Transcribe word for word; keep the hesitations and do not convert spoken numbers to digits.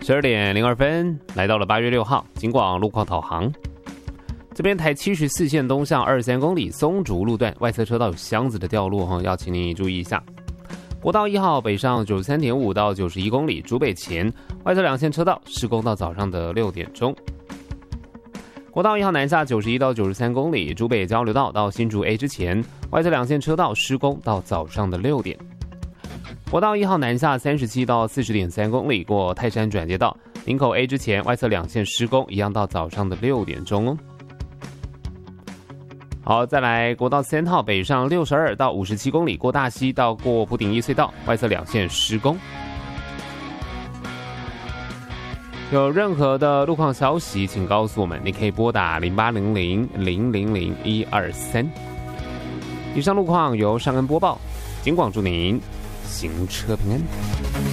十二点零二分，来到了八月六号，警广路况导航。这边台七十四线东向二十三公里松竹路段外侧车道有箱子的掉落哈，要请你注意一下。国道一号北上九十三点五到九十一公里竹北前外侧两线车道施工到早上的六点钟。国道一号南下九十一到九十三公里竹北交流道到新竹 A 之前外侧两线车道施工到早上的六点。国道一号南下三十七到四十点三公里过泰山转接道林口 A 之前外侧两线施工一样到早上的六点钟哦。好，再来国道三号北上六十二到五十七公里过大溪到过埔顶一隧道外侧两线施工。有任何的路况消息请告诉我们，你可以拨打零八零零零零零一二三。以上路况由尚恩播报，警广祝您行车平安。